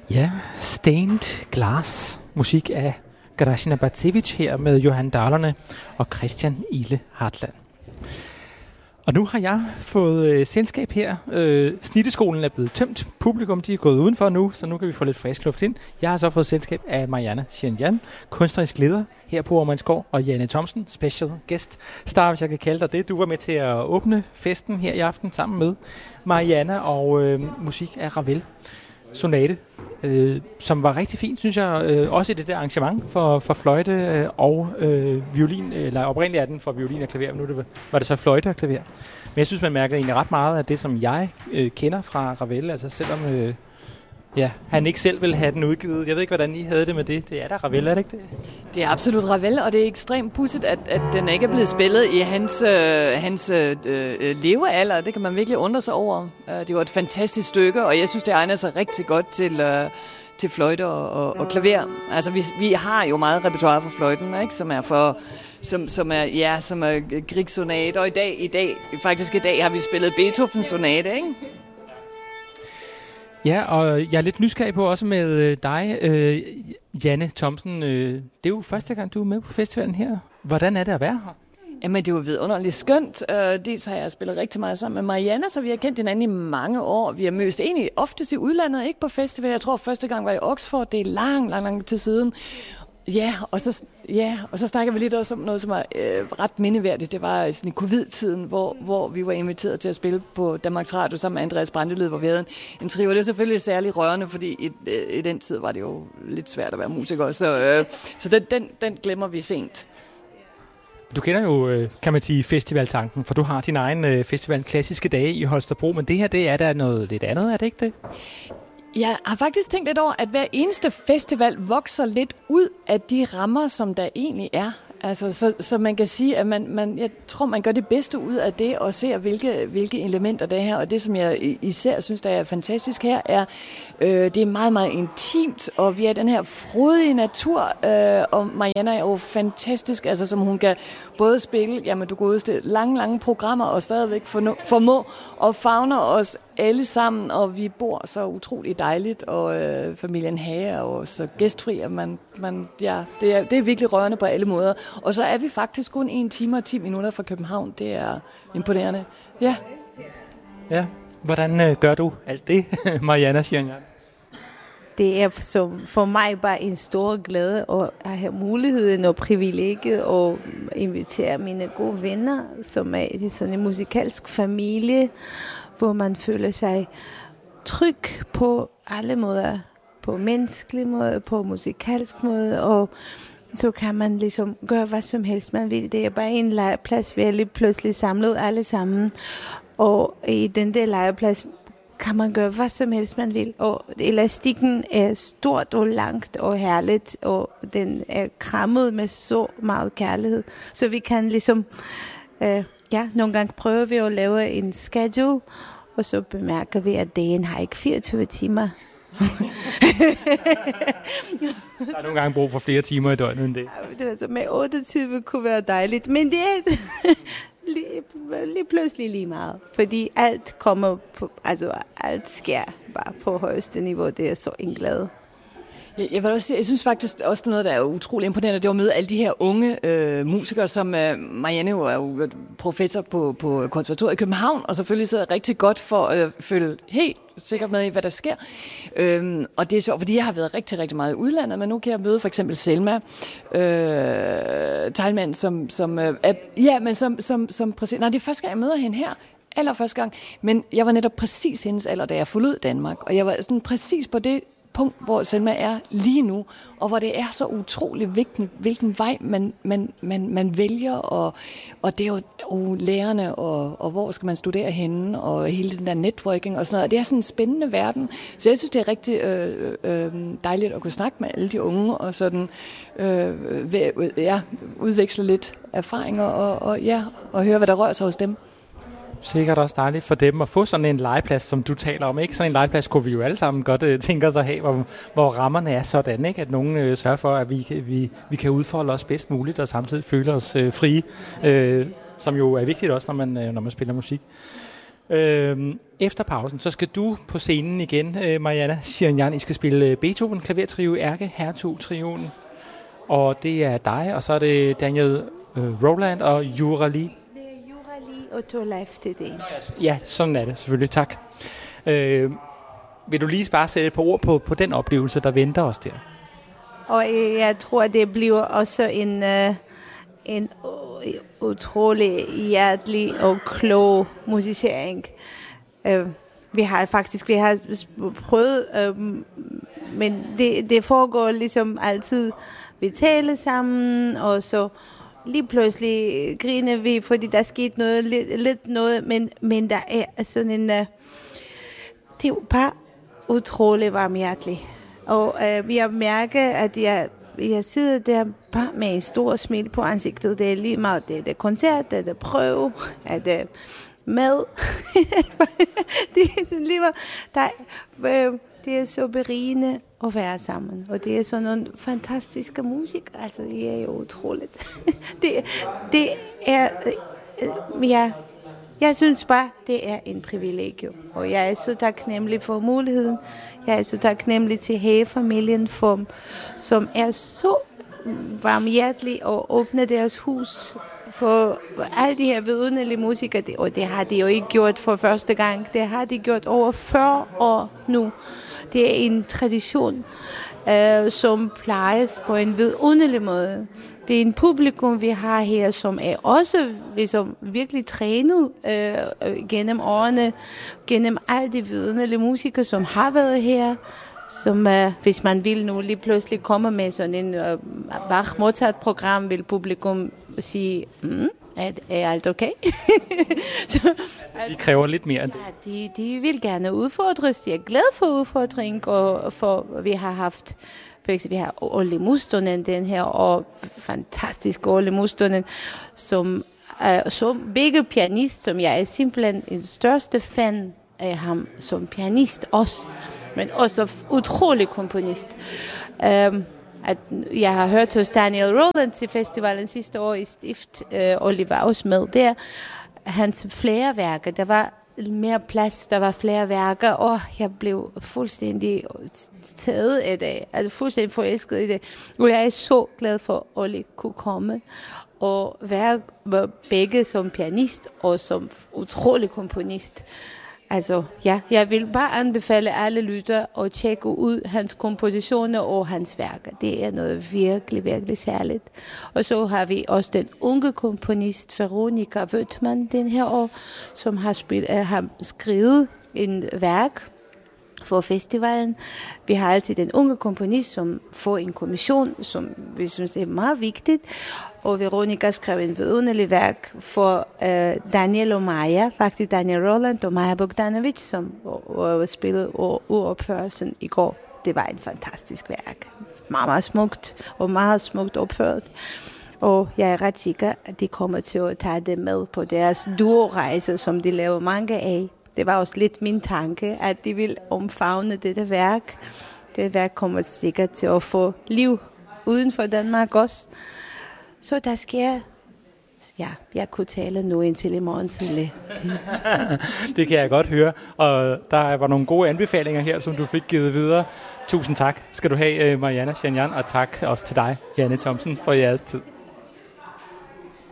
Ja, Stained Glass. Musik af Grażyna Bacewicz her med Johan Dahlerne og Christian Ile Hartland. Og nu har jeg fået selskab her. Snitteskolen er blevet tømt. Publikum de er gået udenfor nu, så nu kan vi få lidt frisk luft ind. Jeg har så fået selskab af Marianna Shirinyan, kunstnerisk leder her på Årmandsgård, og Janne Thomsen, special guest star, hvis jeg kan kalde dig det. Du var med til at åbne festen her i aften sammen med Marianna og musik af Ravel Sonate, som var rigtig fint, synes jeg, også i det der arrangement for fløjte og violin, eller oprindeligt er den for violin og klaver, men nu var det så fløjte og klaver. Men jeg synes, man mærker egentlig ret meget af det, som jeg kender fra Ravel, altså selvom han ikke selv vil have den udgivet. Jeg ved ikke, hvordan I havde det med det. Det er da Ravel, er det ikke det? Det er absolut Ravel, og det er ekstremt pudsigt, at den ikke er blevet spillet i hans levealder. Det kan man virkelig undre sig over. Det var et fantastisk stykke, og jeg synes, det egner sig rigtig godt til fløjte og klaver. Altså, vi har jo meget repertoire for fløjten, ikke? Som er Grieg-sonate, og i dag har vi spillet Beethoven-sonate, ikke? Ja, og jeg er lidt nysgerrig på også med dig, Janne Thomsen. Det er jo første gang, du er med på festivalen her. Hvordan er det at være her? Jamen, det var vidunderligt skønt. Dels har jeg spillet rigtig meget sammen med Marianna, så vi har kendt hinanden i mange år. Vi har mødt egentlig oftest i udlandet, ikke på festival. Jeg tror, første gang var i Oxford. Det er lang tid siden. Og så snakker vi lidt også om noget, som er ret mindeværdigt. Det var sådan i covid-tiden, hvor vi var inviteret til at spille på Danmarks Radio sammen med Andreas Brantelid, hvor vi havde en trio. Det er selvfølgelig særlig rørende, fordi i den tid var det jo lidt svært at være musiker. Så den glemmer vi sent. Du kender jo, kan man sige, festivaltanken, for du har din egen festival Klassiske Dage i Holstebro, men det her, det er da noget lidt andet, er det ikke det? Jeg har faktisk tænkt lidt over, at hver eneste festival vokser lidt ud af de rammer, som der egentlig er. Altså, så man kan sige, at jeg tror, man gør det bedste ud af det, og ser, hvilke elementer det er her. Og det, som jeg især synes, der er fantastisk her, er, det er meget, meget intimt, og vi er den her frodige natur, og Marianna er jo fantastisk, altså som hun kan både spille, du godeste, lange programmer, og stadigvæk formå og favner os alle sammen, og vi bor så utroligt dejligt, og familien Hage er jo så gæstfri, at det er virkelig rørende på alle måder. Og så er vi faktisk kun 1 time og 10 minutter fra København. Det er imponerende. Ja. Ja. Hvordan gør du alt det, Marianna Shirinyan? Det er for mig bare en stor glæde at have muligheden og privilegiet at invitere mine gode venner, som er i sådan en musikalsk familie, hvor man føler sig tryg på alle måder. På menneskelig måde, på musikalsk måde, og så kan man ligesom gøre hvad som helst man vil. Det er bare en legeplads, vi er lige pludselig samlet alle sammen, og i den der legeplads kan man gøre hvad som helst man vil, og elastikken er stort og langt og herligt, og den er krammet med så meget kærlighed, så vi kan ligesom nogle gange prøver vi at lave en schedule, og så bemærker vi, at dagen har ikke 24 timer. Der er nogle gange brug for flere timer i døgnet end det. Det altså med 28 kunne være dejligt, men det er lige pludselig lige meget, fordi alt kommer på, altså alt sker bare på højeste niveau. Det er så en glæde. Jeg vil også sige, jeg synes faktisk også noget, der er utrolig imponerende, det var at møde alle de her unge musikere, som Marianne er jo professor på konservatoriet i København, og selvfølgelig sidder rigtig godt for at følge helt sikkert med i, hvad der sker. Og det er sjovt, fordi jeg har været rigtig, rigtig meget i udlandet, men nu kan jeg møde for eksempel Selma Teilmann, som præcis... Nej, det er første gang, jeg møder hende her. Allerførste gang. Men jeg var netop præcis hendes alder, da jeg forlod Danmark, og jeg var sådan præcis på det punkt, hvor Selma er lige nu, og hvor det er så utrolig vigtigt, hvilken vej man vælger, og det er jo lærerne, og hvor skal man studere henne, og hele den der networking og sådan noget. Det er sådan en spændende verden, så jeg synes, det er rigtig dejligt at kunne snakke med alle de unge, og sådan udveksle lidt erfaringer, og høre, hvad der rører sig hos dem. Sikkert også dejligt for dem at få sådan en legeplads, som du taler om, ikke? Sådan en legeplads kunne vi jo alle sammen godt tænke os at have, hvor rammerne er sådan, ikke? At nogen sørger for, at vi kan udfolde os bedst muligt, og samtidig føle os frie, som jo er vigtigt også, når man spiller musik. Efter pausen, så skal du på scenen igen, Mariana Shirinyan. I skal spille Beethoven klavertrio, Ærke Hertug-trioen. Og det er dig, og så er det Daniel Roland og Jura Lee. Det er Jura Lee og Torleif til det. Ja, sådan er det selvfølgelig. Tak. Vil du lige bare sætte et par ord på den oplevelse, der venter os der? Og jeg tror, det bliver også en utrolig hjertelig og klog musicering. Vi har prøvet, men det foregår ligesom altid. Vi taler sammen, og så lige pludselig griner vi, fordi der er sket noget, lidt noget, men der er sådan en... det er jo bare utrolig varmhjertelig. Og vi har mærket, at jeg sidder der bare med en stor smil på ansigtet. Det er lige meget, det er koncert, det er prøve, det er mad. Det er sådan lige meget. Det er så berigende at være sammen. Og det er sådan nogle fantastiske musik. Altså, det er jo utroligt. det er... Ja, jeg synes bare, det er en privilegium. Og jeg er så taknemmelig for muligheden. Jeg er så taknemmelig til Hage-familien, som er så varmhjertelig og åbner deres hus for alle de her vidunderlige musikere. Og det har de jo ikke gjort for første gang. Det har de gjort over 40 år nu. Det er en tradition, som plejes på en vidunderlig måde. Det er en publikum, vi har her, som er også ligesom virkelig trænet gennem årene, gennem alle de vidunderlige musikere, som har været her, som hvis man vil nu lige pludselig komme med sådan en Bach-Mozart-program, vil publikum sige, er alt okay? De kræver lidt mere end det. Ja, de vil gerne udfordres. De er glade for udfordring, og for vi har haft... Vi har Olli Mustonen, den her, og fantastisk Olli Mustonen, som begge pianist, som jeg er simpelthen en største fan af ham som pianist også, men også utrolig komponist. At jeg har hørt hos Daniel Roland til festivalen sidste år i Stift, Olli var også med der. Hans flere værker, der var mere plads, der var flere værker, og jeg blev fuldstændig taget af det, altså fuldstændig forelsket i det. Og jeg er så glad for, at Olli kunne komme og være begge som pianist og som utrolig komponist. Altså, ja, jeg vil bare anbefale alle lyttere at tjekke ud hans kompositioner og hans værker. Det er noget virkelig, virkelig særligt. Og så har vi også den unge komponist, Veronika Wöttmann, den her år, som har skrevet en værk for festivalen. Vi har altid den unge komponist, som får en kommission, som vi synes er meget vigtigt. Og Veronika skrev en vidunderlig værk for Daniel og Maja, faktisk Daniel Roland og Maja Bogdanovic, som spillede uropførelsen i går. Det var en fantastisk værk. Meget, meget smukt og meget smukt opført. Og jeg er ret sikker, at de kommer til at tage det med på deres duo-rejse, som de laver mange af. Det var også lidt min tanke, at de vil omfavne dette værk. Det værk kommer sikkert til at få liv uden for Danmark også. Så der sker... Ja, jeg kunne tale nu indtil i morgen tidlig. Det kan jeg godt høre. Og der var nogle gode anbefalinger her, som du fik givet videre. Tusind tak skal du have, Mariana Shirinyan, og tak også til dig, Janne Thomsen, for jeres tid.